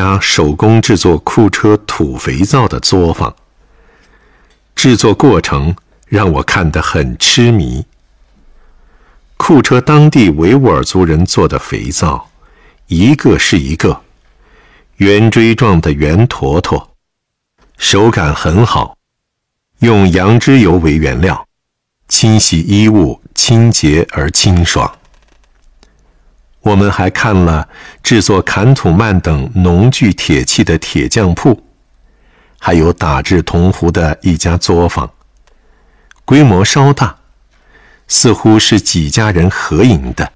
家手工制作库车土肥皂的作坊。制作过程让我看得很痴迷。库车当地维吾尔族人做的肥皂，一个是一个圆锥状的圆坨坨，手感很好，用羊脂油为原料，清洗衣物清洁而清爽。我们还看了制作坎土曼等农具铁器的铁匠铺，还有打制铜壶的一家作坊，规模稍大，似乎是几家人合营的。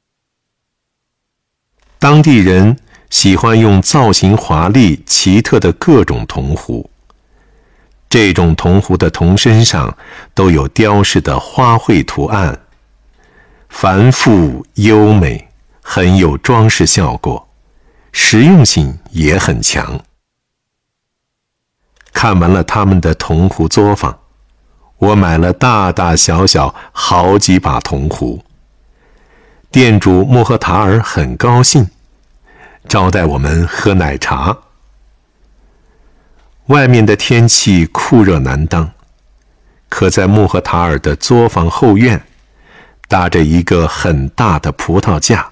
当地人喜欢用造型华丽奇特的各种铜壶，这种铜壶的铜身上都有雕饰的花卉图案，繁复优美，很有装饰效果，实用性也很强。看完了他们的铜壶作坊，我买了大大小小好几把铜壶。店主穆赫塔尔很高兴，招待我们喝奶茶。外面的天气酷热难当，可在穆赫塔尔的作坊后院搭着一个很大的葡萄架，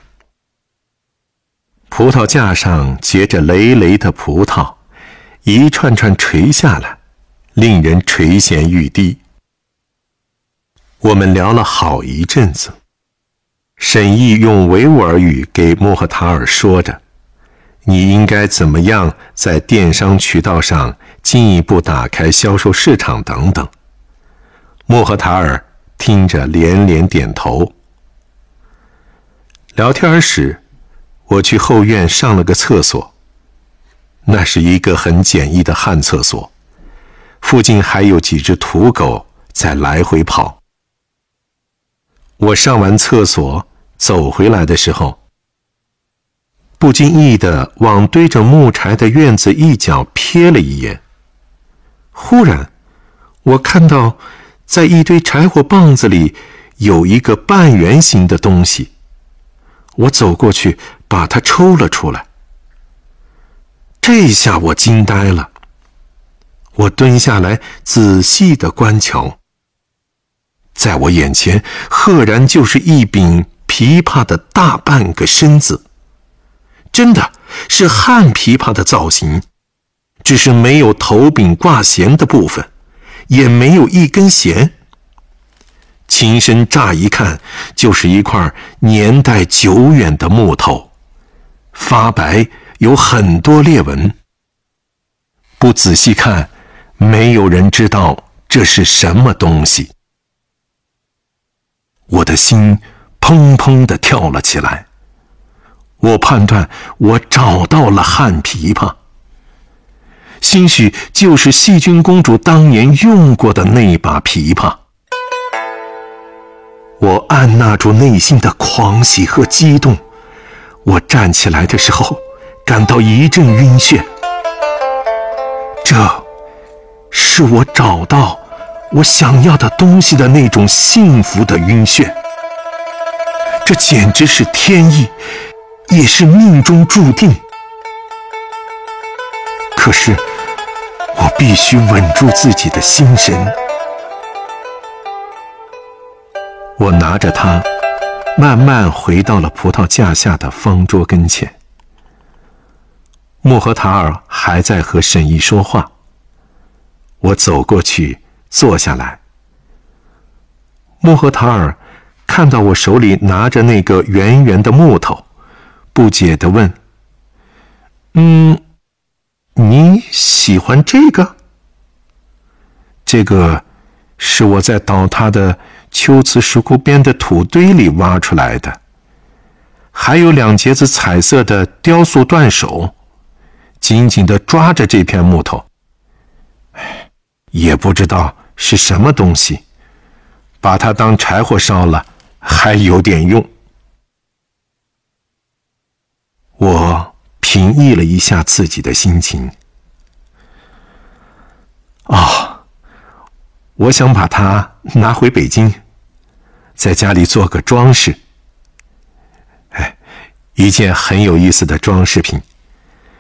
葡萄架上结着累累的葡萄，一串串垂下来，令人垂涎欲滴。我们聊了好一阵子，沈毅用维吾尔语给穆赫塔尔说着，你应该怎么样在电商渠道上进一步打开销售市场等等。穆赫塔尔听着连连点头。聊天时，我去后院上了个厕所，那是一个很简易的旱厕所，附近还有几只土狗在来回跑。我上完厕所走回来的时候，不经意地往堆着木柴的院子一角瞥了一眼，忽然我看到在一堆柴火棒子里有一个半圆形的东西，我走过去把它抽了出来。这下我惊呆了，我蹲下来仔细地观瞧，在我眼前赫然就是一柄琵琶的大半个身子，真的是旱琵琶的造型，只是没有头柄挂弦的部分，也没有一根弦。琴身乍一看就是一块年代久远的木头，发白，有很多裂纹。不仔细看，没有人知道这是什么东西。我的心砰砰地跳了起来，我判断我找到了旱琵琶，兴许就是细菌公主当年用过的那把琵琶。我按捺住内心的狂喜和激动，我站起来的时候感到一阵晕眩。这是我找到我想要的东西的那种幸福的晕眩，这简直是天意，也是命中注定。可是我必须稳住自己的心神。我拿着它慢慢回到了葡萄架下的方桌跟前。穆赫塔尔还在和沈毅说话，我走过去坐下来。穆赫塔尔看到我手里拿着那个圆圆的木头，不解地问：你喜欢这个？这个是我在倒塌的秋瓷石窟边的土堆里挖出来的，还有2节子彩色的雕塑断手，紧紧地抓着这片木头。也不知道是什么东西，把它当柴火烧了还有点用。我平抑了一下自己的心情。我想把它拿回北京，在家里做个装饰。一件很有意思的装饰品。